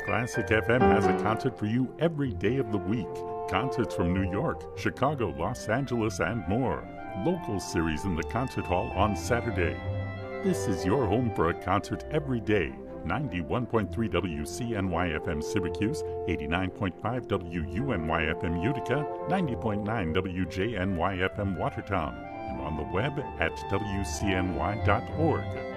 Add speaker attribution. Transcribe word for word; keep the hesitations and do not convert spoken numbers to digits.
Speaker 1: Classic F M has a concert for you every day of the week. Concerts from New York, Chicago, Los Angeles, and more. Local series in the concert hall on Saturday. This is your home for a concert every day. ninety-one point three W C N Y F M Syracuse, eighty-nine point five W U N Y F M Utica, ninety point nine W J N Y F M Watertown, and on the web at W C N Y dot org.